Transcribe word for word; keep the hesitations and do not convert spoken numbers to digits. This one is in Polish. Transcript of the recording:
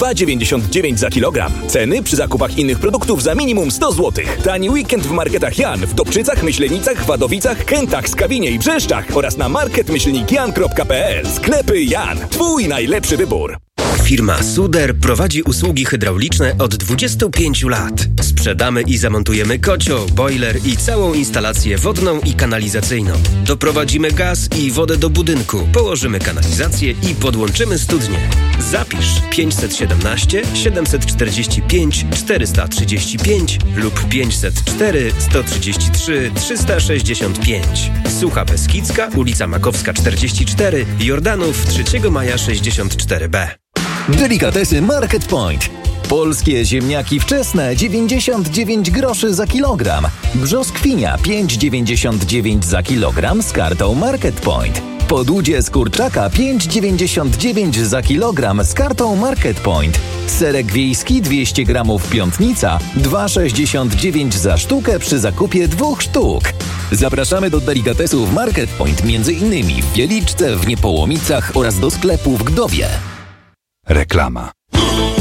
dwa dziewięćdziesiąt dziewięć za kilogram. Ceny przy zakupach innych produktów za minimum sto złotych. Tani weekend w marketach Jan w Dobczycach, Myślenicach, Wadowicach, Kętach, Skawinie i Brzeszczach oraz na market myślnik jan kropka p l. Sklepy Jan. Twój najlepszy wybór. Firma Suder prowadzi usługi hydrauliczne od dwudziestu pięciu lat. Sprzedamy i zamontujemy kocioł, boiler i całą instalację wodną i kanalizacyjną. Doprowadzimy gaz i wodę do budynku, położymy kanalizację i podłączymy studnię. Zapisz pięćset siedemnaście siedemset czterdzieści pięć czterysta trzydzieści pięć lub pięćset cztery sto trzydzieści trzy trzysta sześćdziesiąt pięć. Sucha Beskidzka, ulica Makowska czterdzieści cztery, Jordanów trzeciego maja sześćdziesiąt cztery b. Delikatesy Market Point. Polskie ziemniaki wczesne dziewięćdziesiąt dziewięć groszy za kilogram. Brzoskwinia pięć dziewięćdziesiąt dziewięć za kilogram z kartą Market Point. Podłudzie z kurczaka pięć dziewięćdziesiąt dziewięć za kilogram z kartą Market Point. Serek wiejski dwieście gramów Piątnica dwa sześćdziesiąt dziewięć za sztukę przy zakupie dwóch sztuk. Zapraszamy do delikatesów Market Point między innymi w Wieliczce, w Niepołomicach oraz do sklepu w Gdowie. Reklama.